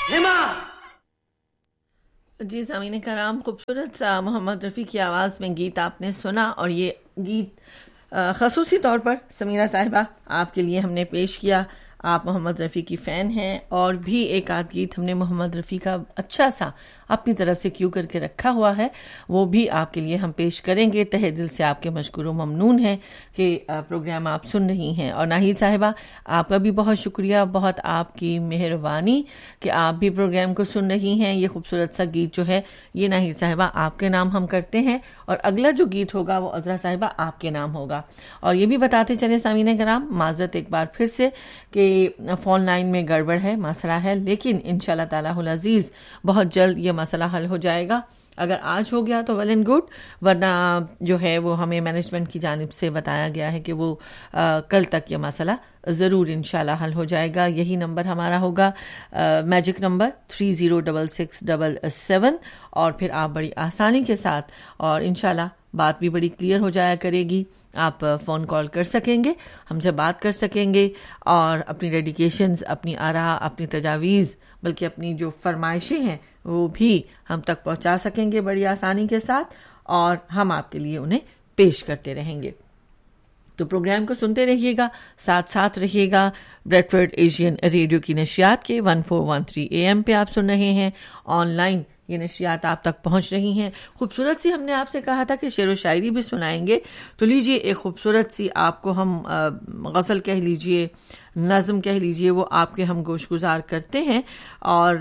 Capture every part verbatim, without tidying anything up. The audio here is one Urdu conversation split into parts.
جی سامعین کرام، خوبصورت سا محمد رفیع کی آواز میں گیت آپ نے سنا، اور یہ گیت خصوصی طور پر سمیرہ صاحبہ آپ کے لیے ہم نے پیش کیا. آپ محمد رفیع کی فین ہیں، اور بھی ایک آدھ گیت ہم نے محمد رفیع کا اچھا سا اپنی طرف سے کیوں کر کے رکھا ہوا ہے، وہ بھی آپ کے لیے ہم پیش کریں گے. تہہ دل سے آپ کے مشکور و ممنون ہیں کہ پروگرام آپ سن رہی ہیں. اور ناہید صاحبہ آپ کا بھی بہت شکریہ، بہت آپ کی مہربانی کہ آپ بھی پروگرام کو سن رہی ہیں. یہ خوبصورت سا گیت جو ہے یہ ناہید صاحبہ آپ کے نام ہم کرتے ہیں، اور اگلا جو گیت ہوگا وہ عذرا صاحبہ آپ کے نام ہوگا. اور یہ بھی بتاتے چلے سامعین کرام، معذرت ایک بار پھر سے کہ فون لائن میں گڑبڑ ہے، مسئلہ ہے، لیکن انشاءاللہ تعالی العزیز بہت جلد یہ مسئلہ حل ہو جائے گا. اگر آج ہو گیا تو ویل اینڈ گڈ، ورنہ جو ہے وہ ہمیں مینجمنٹ کی جانب سے بتایا گیا ہے کہ وہ آ, کل تک یہ مسئلہ ضرور انشاءاللہ حل ہو جائے گا. یہی نمبر ہمارا ہوگا magic number three zero double six double seven, اور پھر آپ بڑی آسانی کے ساتھ، اور انشاءاللہ بات بھی بڑی کلیئر ہو جایا کرے گی. آپ فون کال کر سکیں گے، ہم سے بات کر سکیں گے، اور اپنی ڈیڈیکیشنز، اپنی آراء، اپنی تجاویز، بلکہ اپنی جو فرمائشیں ہیں وہ بھی ہم تک پہنچا سکیں گے بڑی آسانی کے ساتھ، اور ہم آپ کے لیے انہیں پیش کرتے رہیں گے. تو پروگرام کو سنتے رہیے گا، ساتھ ساتھ رہیے گا. بریڈفورڈ ایشین ریڈیو کی نشریات کے one four one three A M پہ آپ سن رہے ہیں. آن لائن یہ نشریات آپ تک پہنچ رہی ہیں. خوبصورت سی ہم نے آپ سے کہا تھا کہ شعر و شاعری بھی سنائیں گے، تو لیجئے ایک خوبصورت سی آپ کو ہم غزل کہہ لیجئے، نظم کہہ لیجئے، وہ آپ کے ہم گوش گزار کرتے ہیں. اور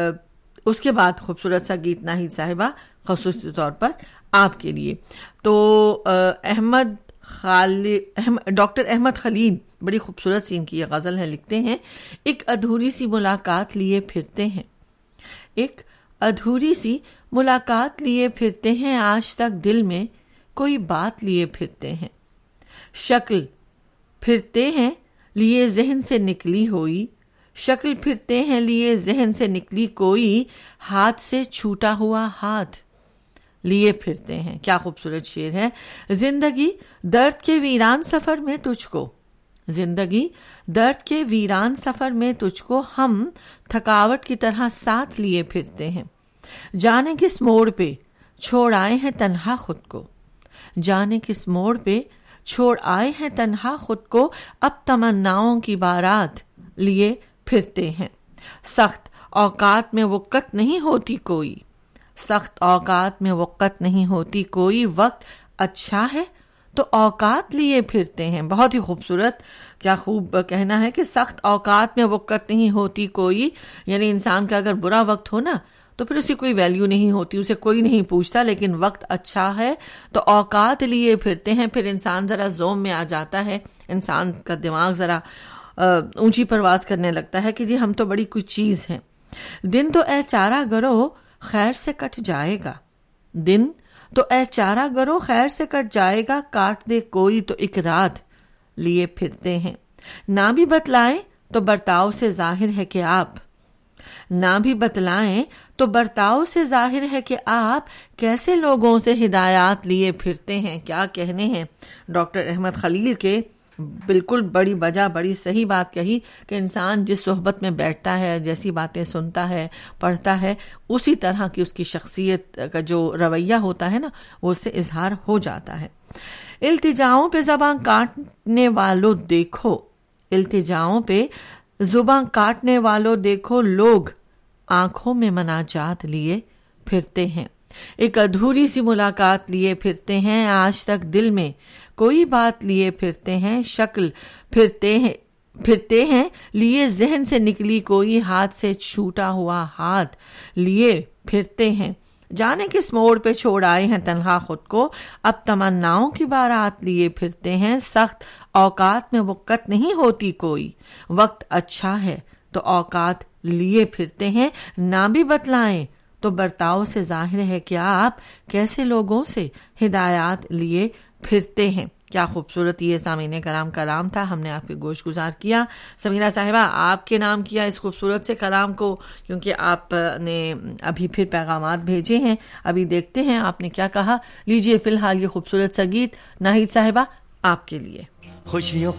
اس کے بعد خوبصورت سا گیت ناہید صاحبہ خصوصی طور پر آپ کے لیے. تو احمد خالد ڈاکٹر احمد خلیل، بڑی خوبصورت سی ان کی یہ غزل ہے، لکھتے ہیں: ایک ادھوری سی ملاقات لیے پھرتے ہیں، ایک ادھوری سی ملاقات لیے پھرتے ہیں، آج تک دل میں کوئی بات لیے پھرتے ہیں، شکل پھرتے ہیں لیے ذہن سے نکلی ہوئی، شکل پھرتے ہیں لیے ذہن سے نکلی کوئی، ہاتھ سے چھوٹا ہوا ہاتھ لیے پھرتے ہیں. کیا خوبصورت شعر ہے. زندگی درد کے ویران سفر میں تجھ کو، زندگی درد کے ویران سفر میں تجھ کو ہم تھکاوٹ کی طرح ساتھ لیے پھرتے ہیں، جانے کس موڑ پہ چھوڑ آئے ہیں تنہا خود کو، جانے کس موڑ پہ چھوڑ آئے ہیں تنہا خود کو، اب تمناؤں کی بارات لیے پھرتے ہیں. سخت اوقات میں وقت نہیں ہوتی کوئی، سخت اوقات میں وقت نہیں ہوتی کوئی، وقت اچھا ہے تو اوقات لیے پھرتے ہیں. بہت ہی خوبصورت، کیا خوب کہنا ہے کہ سخت اوقات میں وقت نہیں ہوتی کوئی، یعنی انسان کا اگر برا وقت ہو نا تو پھر اس کی کوئی ویلیو نہیں ہوتی، اسے کوئی نہیں پوچھتا، لیکن وقت اچھا ہے تو اوقات لیے پھرتے ہیں. پھر انسان ذرا زوم میں آ جاتا ہے، انسان کا دماغ ذرا اونچی پرواز کرنے لگتا ہے کہ جی ہم تو بڑی کوئی چیز ہیں. دن تو اے چارہ گرو خیر سے کٹ جائے گا، دن تو اے چارہ گرو خیر سے کٹ جائے گا، کاٹ دے کوئی تو ایک رات لیے پھرتے ہیں. نہ بھی بتلائیں تو برتاؤ سے ظاہر ہے کہ آپ، نہ بھی بتلائیں تو برتاؤ سے ظاہر ہے کہ آپ کیسے لوگوں سے ہدایات لیے پھرتے ہیں. کیا کہنے ہیں ڈاکٹر احمد خلیل کے. بالکل بڑی بجا بڑی صحیح بات کہی کہ انسان جس صحبت میں بیٹھتا ہے، جیسی باتیں سنتا ہے، پڑھتا ہے، اسی طرح کی اس کی شخصیت کا جو رویہ ہوتا ہے نا وہ اس سے اظہار ہو جاتا ہے. التجاؤں پہ زباں کاٹنے والوں دیکھو، التجاؤں پہ زباں کاٹنے والوں دیکھو، لوگ آنکھوں میں مناجات لیے پھرتے ہیں. ایک ادھوری سی ملاقات لیے پھرتے ہیں، آج تک دل میں کوئی بات لیے پھرتے ہیں، شکل پھرتے ہیں پھرتے ہیں لیے ذہن سے نکلی کوئی، ہاتھ سے چھوٹا ہوا ہاتھ لیے پھرتے ہیں. جانے کس موڑ پہ چھوڑ آئے ہیں تنہا خود کو، اب تمناؤں کی بارات لیے پھرتے ہیں. سخت اوقات میں وقت نہیں ہوتی کوئی، وقت اچھا ہے تو اوقات لیے پھرتے ہیں. نہ بھی بتلائیں تو برتاؤ سے ظاہر ہے کہ آپ کیسے لوگوں سے ہدایات لیے پھرتے ہیں. کیا خوبصورت یہ سامعین کرام کلام تھا، ہم نے آپ کے گوش گزار کیا. سمیرہ صاحبہ آپ کے نام کیا اس خوبصورت سے کلام کو، کیونکہ آپ نے ابھی پھر پیغامات بھیجے ہیں. ابھی دیکھتے ہیں آپ نے کیا کہا. لیجئے فی الحال یہ خوبصورت سا گیت ناہید صاحبہ آپ کے لیے. خوشیوں